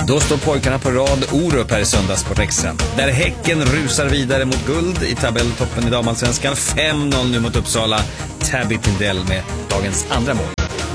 Då står pojkarna på rad Orup här i Söndagssportextra. Där Häcken rusar vidare mot guld i tabelltoppen i damallsvenskan. 5-0 nu mot Uppsala. Tabby Tindell med dagens andra mål.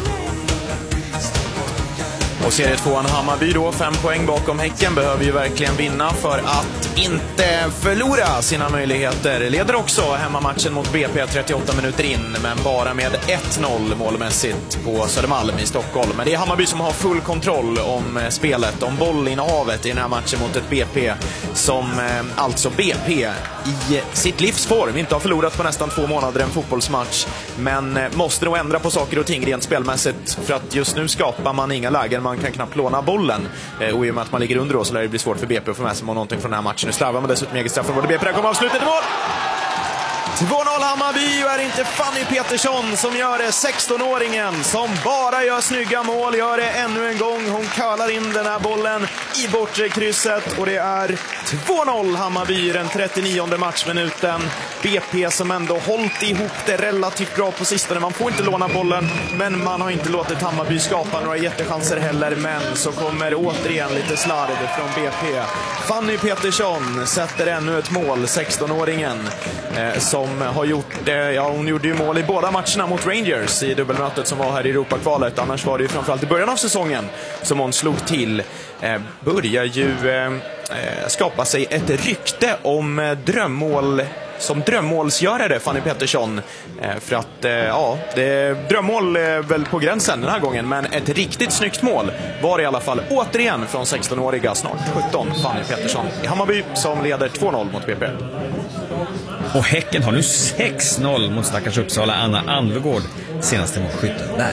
Och serietvåan Hammarby då, 5 poäng bakom Häcken, behöver ju verkligen vinna för att inte förlora sina möjligheter. Leder också hemmamatchen mot BP 38 minuter in, men bara med 1-0 målmässigt på Södermalm i Stockholm. Men det är Hammarby som har full kontroll om spelet, om bollinnehavet i den här matchen mot ett BP som alltså BP i sitt livsform inte har förlorat på nästan 2 månader en fotbollsmatch, men måste nog ändra på saker och ting rent spelmässigt, för att just nu skapar man inga lägen, man kan knappt låna bollen, och i och med att man ligger under då så lär det bli svårt för BP att få med sig någonting från den här matchen. Nu slarvar man dessutom eget straffområde. BP där kommer avslutet i mål! 2-0 Hammarby, och är inte Fanny Petersson som gör det, 16-åringen som bara gör snygga mål, gör det ännu en gång. Hon kallar in den här bollen i bortre krysset, och det är 2-0 Hammarby den 39:e matchminuten. BP som ändå hållit ihop det relativt bra på sistone. Man får inte låna bollen, men man har inte låtit Hammarby skapa några jättechanser heller. Men så kommer återigen lite slarv från BP. Fanny Petersson sätter ännu ett mål, 16-åringen som har gjort, hon gjorde ju mål i båda matcherna mot Rangers i dubbelmötet som var här i Europakvalet. Annars var det ju framförallt i början av säsongen som hon slog till. Börjar ju skapa sig ett rykte om som drömmålsgörare, Fanny Petersson. För att, drömmål är väl på gränsen den här gången, men ett riktigt snyggt mål var det i alla fall återigen från 16-åriga, snart 17, Fanny Petersson i Hammarby, som leder 2-0 mot BP. Och Häcken har nu 6-0 mot stackars Uppsala. Anna Anvegård, senaste målskytten där.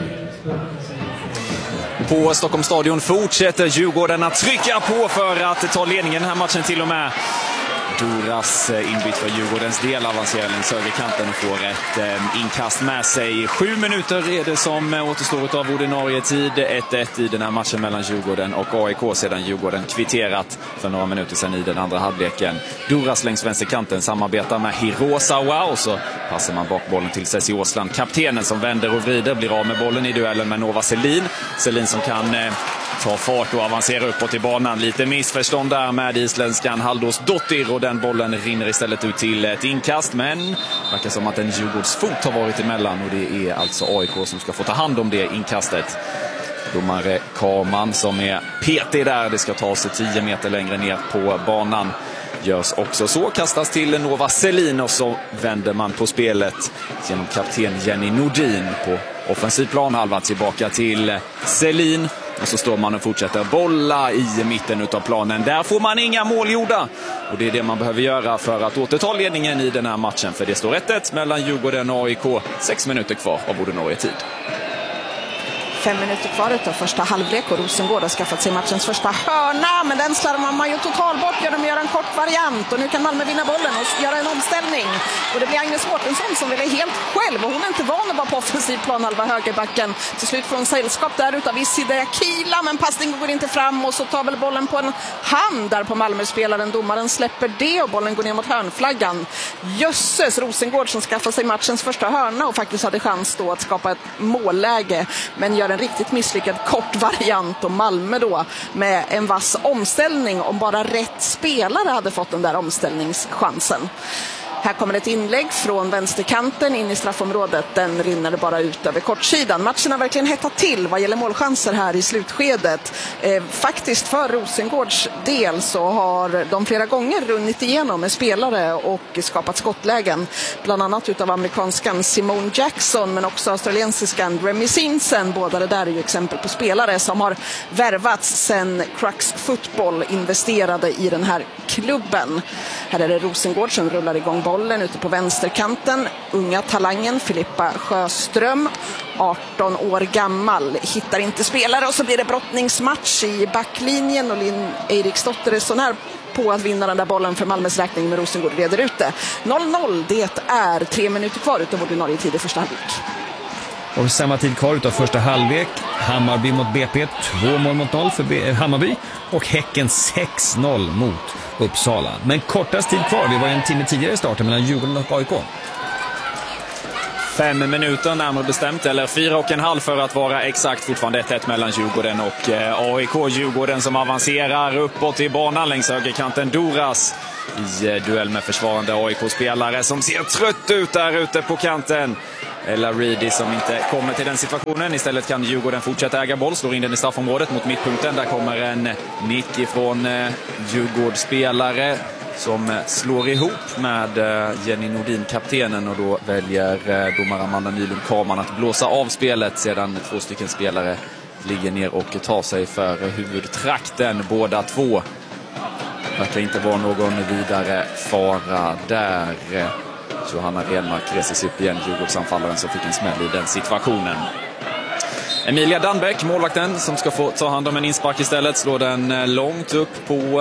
På Stockholms stadion fortsätter Djurgården att trycka på för att ta ledningen den här matchen till och med. Doras inbytt för Djurgårdens del avancerar längs högerkanten och får ett inkast med sig. 7 minuter är det som återstår av ordinarie tid. 1-1 i den här matchen mellan Djurgården och AIK sedan Djurgården kvitterat för några minuter sedan i den andra halvleken. Doras längs vänsterkanten samarbetar med Hirosawa, och så passar man bak bollen till Ceci Åsland. Kaptenen som vänder och vrider blir av med bollen i duellen med Nova Selin. Selin som kan ta fart och avancera uppåt i banan. Lite missförstånd där med isländskan Halldors Dottir, och den bollen rinner istället ut till ett inkast, men det verkar som att en Djurgårdsfot har varit emellan, och det är alltså AIK som ska få ta hand om det inkastet. Domare Karman som är petig där, det ska ta sig 10 meter längre ner på banan. Görs också så, kastas till Nova Selin, och så vänder man på spelet genom kapten Jenny Nordin på offensiv planhalva tillbaka till Selin. Och så står man och fortsätter bolla i mitten utav planen. Där får man inga mål gjorda. Och det är det man behöver göra för att återta ledningen i den här matchen. För det står 1-1 mellan Djurgården och AIK. 6 minuter kvar av ordinarie tid. 5 minuter kvar utav första halvlek, och Rosengård har skaffat sig matchens första hörna, men den slarvar man ju totalt bort. De gör en kort variant, och nu kan Malmö vinna bollen och göra en omställning. Och det blir Agnes Mårtensson som vill är helt själv, och hon är inte van att vara på offensiv planhalva högerbacken. Till slut får hon sällskap där utav Isidea Kila, men passningen går inte fram, och så tar väl bollen på en hand där på Malmö-spelaren. Domaren släpper det, och bollen går ner mot hörnflaggan. Jösses, Rosengård som skaffar sig matchens första hörna och faktiskt hade chans då att skapa ett målläge, men gör en riktigt misslyckad kort variant, och Malmö då med en vass omställning, om bara rätt spelare hade fått den där omställningschansen. Här kommer ett inlägg från vänsterkanten in i straffområdet. Den rinner bara ut över kortsidan. Matchen har verkligen hettat till vad gäller målchanser här i slutskedet. Faktiskt för Rosengårds del så har de flera gånger runnit igenom med spelare och skapat skottlägen. Bland annat utav amerikanskan Simone Jackson, men också australiensiskan Remy Sinsen. Båda det där är ju exempel på spelare som har värvats sedan Crux Football investerade i den här klubben. Här är det Rosengård som rullar igång bollen ute på vänsterkanten. Unga talangen Filippa Sjöström, 18 år gammal, hittar inte spelare, och så blir det brottningsmatch i backlinjen, och Linn Eriksdotter är så nära på att vinna den där bollen för Malmös räkning, med Rosengård leder ute. 0-0, det är 3 minuter kvar utav ordinarie tid i första halvlek. Och samma tid kvar utav första halvlek. Hammarby mot BP, 2-0 för Hammarby, och Häcken 6-0 mot Uppsala. Men kortast tid kvar, det var en timme tidigare i starten mellan Djurgården och AIK. 5 minuter närmare bestämt, eller 4,5 för att vara exakt. Fortfarande 1-1 mellan Djurgården och AIK. Djurgården som avancerar uppåt i banan längs högerkanten. Duras i duell med försvarande AIK-spelare som ser trött ut där ute på kanten. Eller Reedy som inte kommer till den situationen. Istället kan Djurgården fortsätta äga boll. Slår in den i straffområdet mot mittpunkten. Där kommer en nick ifrån Djurgårdsspelare som slår ihop med Jenny Nordin, kaptenen. Och då väljer domare Amanda Nylund Karman att blåsa av spelet sedan 2 stycken spelare ligger ner och tar sig för huvudtrakten. Båda två. Verkar inte vara någon vidare fara där. Johanna Renmark reser sig upp igen, Djurgårdsanfallaren som fick en smäll i den situationen. Emilia Danbeck, målvakten, som ska få ta hand om en inspark istället. Slår den långt upp på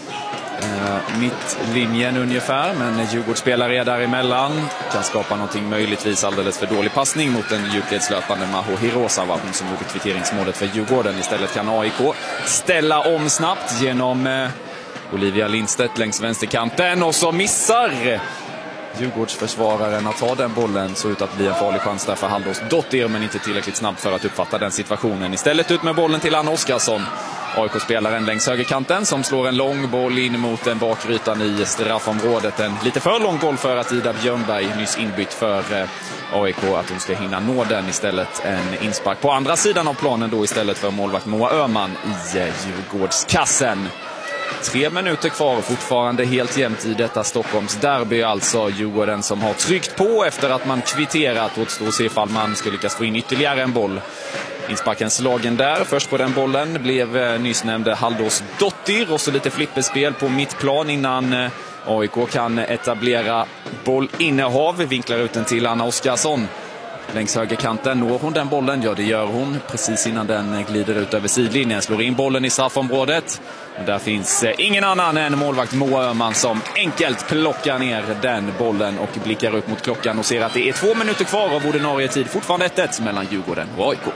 mittlinjen ungefär. Men Djurgårdsspelare är däremellan. Kan skapa någonting möjligtvis alldeles för dålig passning mot en djupledslöpande Maho Hirosawa. Hon som gjorde kvitteringsmålet för Djurgården. Istället kan AIK ställa om snabbt genom Olivia Lindstedt längs vänsterkanten. Och så missar Djurgårdsförsvararen att ta den bollen. Så ut att bli en farlig chans där för Halldors Dottir, men inte tillräckligt snabbt för att uppfatta den situationen. Istället ut med bollen till Anna Oskarsson, AIK-spelaren längs högerkanten, som slår en lång boll in mot en bakrytan i straffområdet. En lite för lång boll för att Ida Björnberg, nyss inbytt för AIK, att hon ska hinna nå den. Istället en inspark på andra sidan av planen då, istället för målvakt Moa Öhman i Djurgårdskassen. 3 minuter kvar och fortfarande helt jämnt i detta Stockholms derby. Alltså Djurgården som har tryckt på efter att man kvitterat. Återstår att se ifall man ska lyckas få in ytterligare en boll. Insparken slagen där. Först på den bollen blev nyss nämnde Halldors Dottir. Och så lite flipperspel på mittplan innan AIK kan etablera bollinnehav. Vinklar ut den till Anna Oskarsson. Längs högerkanten, når hon den bollen? Ja, det gör hon. Precis innan den glider ut över sidlinjen. Slår in bollen i straffområdet. Och där finns ingen annan än målvakt Moa Öhman som enkelt plockar ner den bollen och blickar upp mot klockan och ser att det är 2 minuter kvar av ordinarie tid. Fortfarande 1-1 mellan Djurgården och AIK.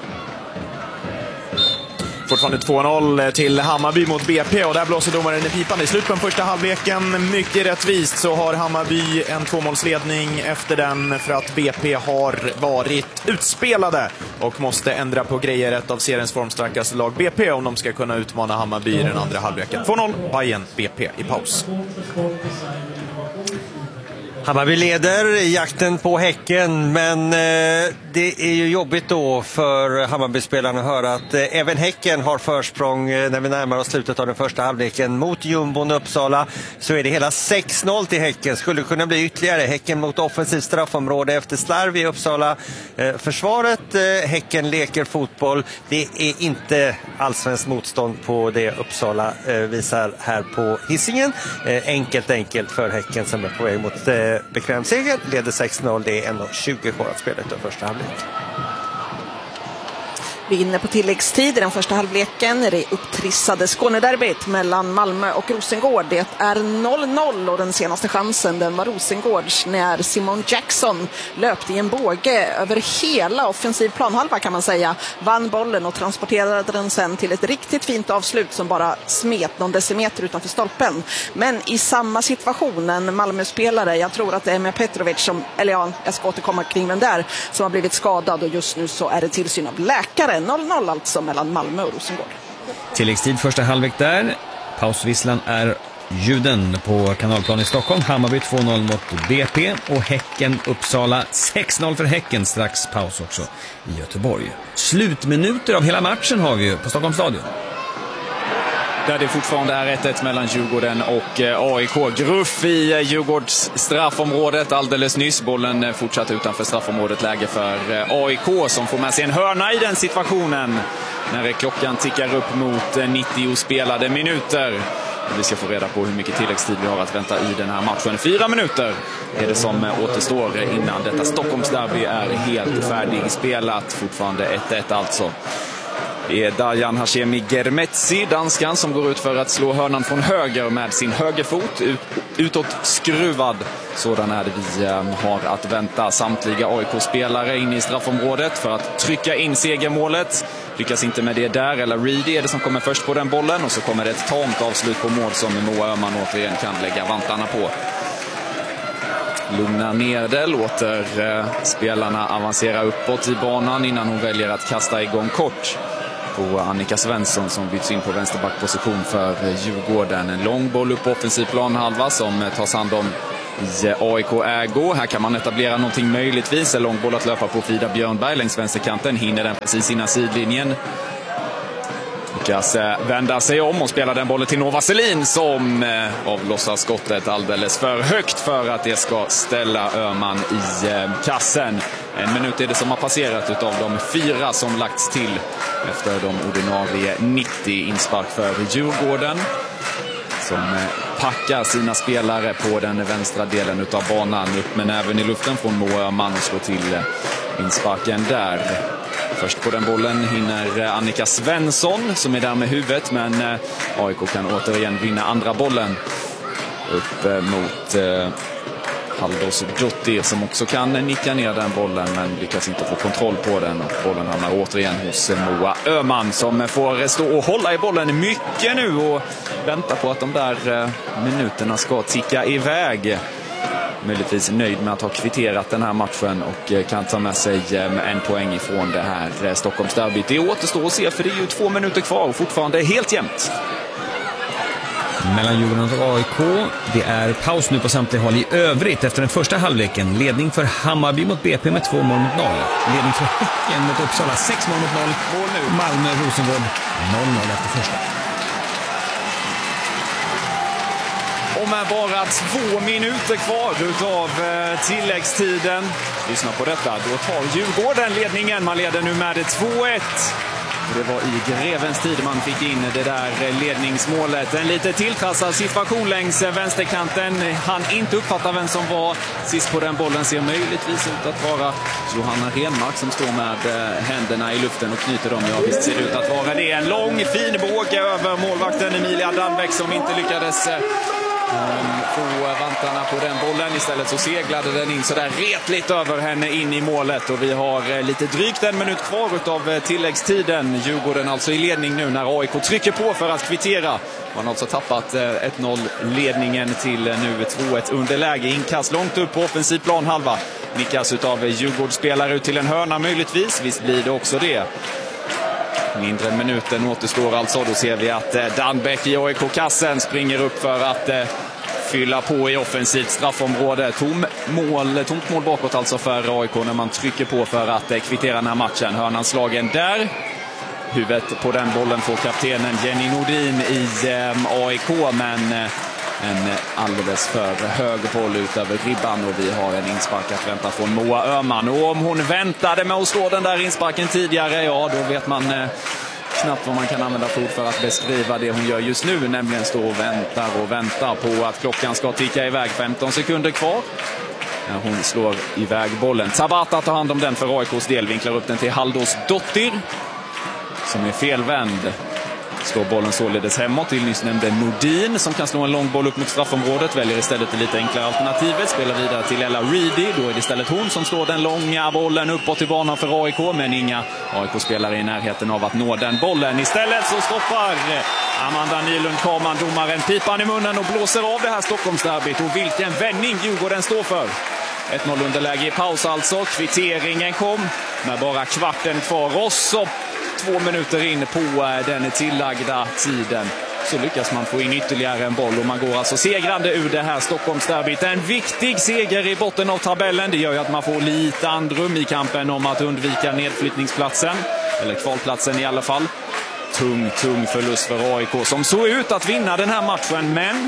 Fortfarande 2-0 till Hammarby mot BP, och där blåser domaren i pipan i slutet på första halvleken. Mycket rättvist så har Hammarby en 2-målsledning efter den, för att BP har varit utspelade och måste ändra på grejer. Ett av seriens formstarkaste lag BP om de ska kunna utmana Hammarby i den andra halvleken. 2-0 Bayern BP i paus. Hammarby leder i jakten på Häcken, men det är ju jobbigt då för Hammarbyspelarna att höra att även Häcken har försprång när vi närmar oss slutet av den första halvleken. Mot Jumbon Uppsala så är det hela 6-0 till Häcken. Skulle kunna bli ytterligare. Häcken mot offensivt straffområde efter slarv i Uppsala. Försvaret, Häcken leker fotboll. Det är inte allsvenskt motstånd på det Uppsala visar här på Hisingen. Enkelt för Häcken som är på väg mot bekväm seger, leder 6-0. Det är ändå 20 kvar att spela av första halvlek. Vi är inne på tilläggstid i den första halvleken. Det upptrissade Skånederbyt mellan Malmö och Rosengård. Det är 0-0 och den senaste chansen den var Rosengårds när Simon Jackson löpte i en båge över hela offensiv planhalva kan man säga. Vann bollen och transporterade den sen till ett riktigt fint avslut som bara smet någon decimeter utanför stolpen. Men i samma situation, en Malmö-spelare, jag tror att det är med Petrovic som, eller ja, jag ska återkomma kring den där, som har blivit skadad, och just nu så är det tillsyn av läkare. 0-0 alltså mellan Malmö och Rosengård. Tilläggstid första halvlek där. Pausvisslan är ljuden på Kanalplan i Stockholm. Hammarby 2-0 mot BP och Häcken Uppsala 6-0 för Häcken. Strax paus också i Göteborg. Slutminuter av hela matchen har vi ju på Stockholms stadion. Där det fortfarande är 1-1 mellan Djurgården och AIK. Gruff i Djurgårds straffområdet alldeles nyss. Bollen fortsatt utanför straffområdet. Läge för AIK som får med sig en hörna i den situationen. När klockan tickar upp mot 90 spelade minuter. Vi ska få reda på hur mycket tilläggstid vi har att vänta i den här matchen. 4 minuter är det som återstår innan detta Stockholmsderby är helt färdigspelat. Fortfarande 1-1 alltså. Det är Dajan Hashemi Germetsi, danskan, som går ut för att slå hörnan från höger med sin högerfot. Utåt skruvad. Sådan är det vi har att vänta. Samtliga AIK-spelare in i straffområdet för att trycka in segermålet. Lyckas inte med det där, eller Reedy är det som kommer först på den bollen. Och så kommer det ett tamt avslut på mål som Moa Öhman återigen kan lägga vantarna på. lugnar ner det, låter spelarna avancera uppåt i banan innan hon väljer att kasta igång kort på Annika Svensson som byts in på vänsterbackposition för Djurgården. En lång boll upp på offensiv planhalva som tas hand om i AIK-ägo. Här kan man etablera någonting möjligtvis. En lång boll att löpa på Frida Björnberg längs vänsterkanten. Hinner den precis innan sidlinjen. Lyckas vända sig om och spela den bollen till Nova Selin som avlossar skottet alldeles för högt för att det ska ställa Öhman i kassen. 1 minut är det som har passerat utav de 4 som lagts till efter de ordinarie 90. Inspark för Djurgården som packar sina spelare på den vänstra delen utav banan. Upp men även i luften från Moa Öhman och slår till insparken där. Först på den bollen hinner Annika Svensson som är där med huvudet, men AIK kan återigen vinna andra bollen upp mot Halldors Dottir som också kan nicka ner den bollen men lyckas inte få kontroll på den. Och bollen hamnar återigen hos Moa Öhman som får stå och hålla i bollen mycket nu och vänta på att de där minuterna ska ticka iväg. Möjligtvis nöjd med att ha kvitterat den här matchen och kan ta med sig 1 poäng ifrån det här Stockholmsderbyt. Det återstår att se för det är ju 2 minuter kvar och fortfarande helt jämnt. Mellan Djurgården och AIK. Det är paus nu på samtliga håll i övrigt efter den första halvleken. Ledning för Hammarby mot BP med 2 mål mot 0. Ledning för Häcken mot Uppsala 6 mål mot 0. Mål nu. Malmö, Rosengård 0-0 efter första. Och med bara 2 minuter kvar utav tilläggstiden. Lyssna på detta. Då tar Djurgården ledningen. Man leder nu med 2-1. Det var i grevens tid man fick in det där ledningsmålet. En lite tilltrassad situation längs vänsterkanten. Han inte uppfattar vem som var sist på den bollen. Ser möjligtvis ut att vara Johanna Renmark som står med händerna i luften och knyter dem. Ja, visst ser det ut att vara det. En lång fin båge över målvakten Emilia Danbeck som inte lyckades få vantarna på den bollen. Istället så seglade den in så där retligt över henne in i målet och vi har lite drygt 1 minut kvar utav tilläggstiden. Djurgården alltså i ledning nu när AIK trycker på för att kvittera. Man har alltså tappat 1-0 ledningen till nu 2-1 underläge. Inkast långt upp på offensiv planhalva. Nickas utav Djurgårdsspelare ut till en hörna möjligtvis. Visst blir det också det. Mindre än minuten återstår alltså. Då ser vi att Danbeck i AIK-kassen springer upp för att fylla på i offensivt straffområde. Tomt mål bakåt alltså för AIK när man trycker på för att kvittera den här matchen. Hörnan slagen där. Huvudet på den bollen får kaptenen Jenny Nordin i AIK, men en alldeles för hög boll ut över ribban och vi har en inspark att vänta från Moa Öhman. Och om hon väntade med att slå den där insparken tidigare, ja då vet man knappt vad man kan använda för ord för att beskriva det hon gör just nu, nämligen stå och väntar på att klockan ska ticka iväg. 15 sekunder kvar. Hon slår iväg bollen. Tabata tar hand om den för AIKs del, vinklar upp den till Halldors Dottir som är felvänd. Slår bollen således hemåt till nyss nämnde Nordin som kan slå en lång boll upp mot straffområdet. Väljer istället det lite enklare alternativet. Spelar vidare till Ella Reedy. Då är det istället hon som slår den långa bollen uppåt i banan för AIK. Men inga AIK-spelare i närheten av att nå den bollen. Istället så stoppar Amanda Nylund Karman domaren pipan i munnen och blåser av det här Stockholmsderbyt. Och vilken vändning Djurgården står för. 1-0 underläge i paus alltså. Kvitteringen kom med bara kvarten kvar. Rosso 2 minuter in på den tillagda tiden så lyckas man få in ytterligare en boll och man går alltså segrande ur det här Stockholmsderbyt. En viktig seger i botten av tabellen. Det gör ju att man får lite andrum i kampen om att undvika nedflyttningsplatsen eller kvalplatsen i alla fall. Tung förlust för AIK som såg ut att vinna den här matchen, men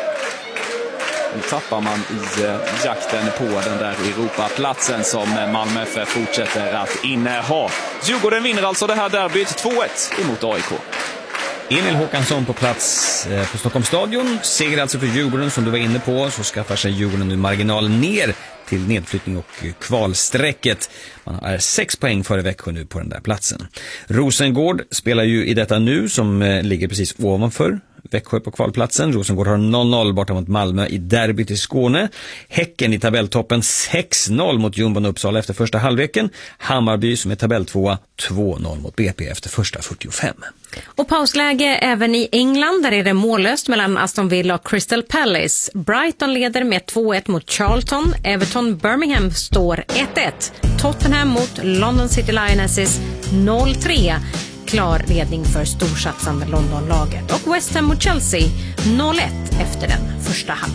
nu tappar man i jakten på den där Europaplatsen som Malmö FF fortsätter att inneha. Djurgården vinner alltså det här derbyt 2-1 emot AIK. Emil Håkansson på plats på Stockholms stadion. Seger alltså för Djurgården som du var inne på. Så skaffar sig Djurgården nu marginal ner till nedflyttning och kvalsträcket. Man är 6 poäng före Växjö nu på den där platsen. Rosengård spelar ju i detta nu som ligger precis ovanför Växjö på kvalplatsen. Rosengård har 0-0 borta mot Malmö i derbyt i Skåne. Häcken i tabelltoppen 6-0 mot Djurgården Uppsala efter första halvleken. Hammarby som är tabelltvåa 2-0 mot BP efter första 45. Och pausläge även i England, där är det mållöst mellan Aston Villa och Crystal Palace. Brighton leder med 2-1 mot Charlton. Everton Birmingham står 1-1. Tottenham mot London City Lionesses 0-3. Klar ledning för storsatsande Londonlaget. Och West Ham mot Chelsea 0-1 efter den första halvleken.